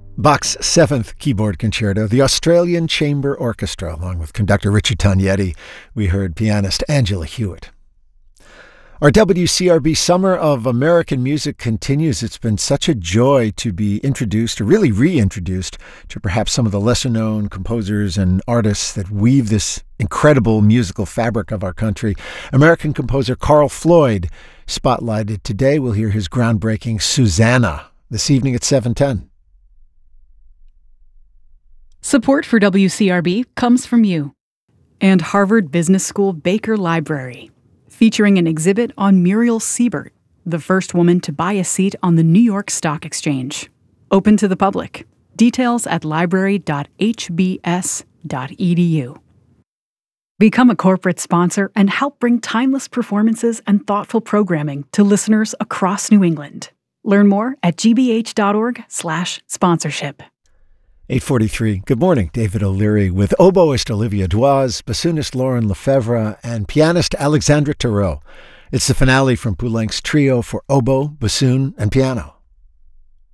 Bach's Seventh Keyboard Concerto, the Australian Chamber Orchestra, along with conductor Richard Tognetti. We heard pianist Angela Hewitt. Our WCRB Summer of American Music continues. It's been such a joy to be introduced, or really reintroduced, to perhaps some of the lesser-known composers and artists that weave this incredible musical fabric of our country. American composer Carl Floyd, spotlighted today. We'll hear his groundbreaking Susanna this evening at 7:10. Support for WCRB comes from you and Harvard Business School Baker Library, featuring an exhibit on Muriel Siebert, the first woman to buy a seat on the New York Stock Exchange. Open to the public. Details at library.hbs.edu. Become a corporate sponsor and help bring timeless performances and thoughtful programming to listeners across New England. Learn more at gbh.org/sponsorship. 8:43. Good morning. David O'Leary with oboist Olivia Dwaz, bassoonist Lauren Lefevre, and pianist Alexandra Tarot. It's the finale from Poulenc's trio for oboe, bassoon, and piano.